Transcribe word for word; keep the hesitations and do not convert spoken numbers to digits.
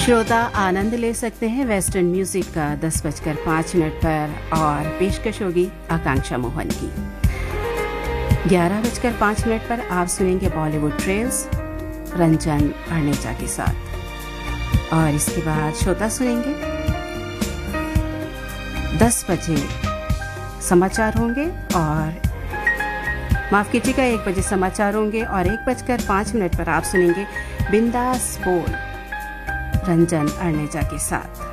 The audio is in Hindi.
श्रोता आनंद ले सकते हैं वेस्टर्न म्यूजिक का दस बजकर पाँच मिनट पर और पेशकश होगी आकांक्षा मोहन की। ग्यारह बजकर पाँच मिनट पर आप सुनेंगे बॉलीवुड ट्रेल्स रंजन अर्नेजा के साथ और इसके बाद श्रोता सुनेंगे दस बजे समाचार होंगे और माफ कीजिएगा एक बजे समाचार होंगे और एक बजकर पाँच मिनट पर आप सुनेंगे बिंदास बोल रंजन अर्नेजा के साथ।